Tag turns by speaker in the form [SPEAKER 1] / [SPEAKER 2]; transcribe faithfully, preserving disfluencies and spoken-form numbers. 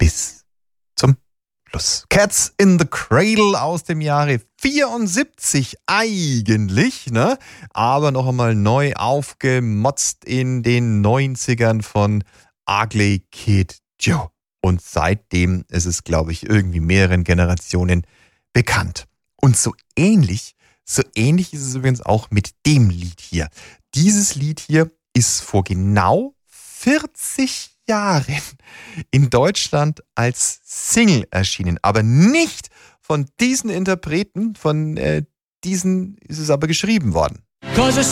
[SPEAKER 1] bis zum Schluss. Cats in the Cradle aus dem Jahre vierundsiebzig eigentlich, ne? Aber noch einmal neu aufgemotzt in den neunzigern von Ugly Kid Joe. Und seitdem ist es, glaube ich, irgendwie mehreren Generationen bekannt. Und so ähnlich, so ähnlich ist es übrigens auch mit dem Lied hier. Dieses Lied hier ist vor genau vierzig Jahren in Deutschland als Single erschienen. Aber nicht von diesen Interpreten, von äh, diesen ist es aber geschrieben worden.
[SPEAKER 2] 'Cause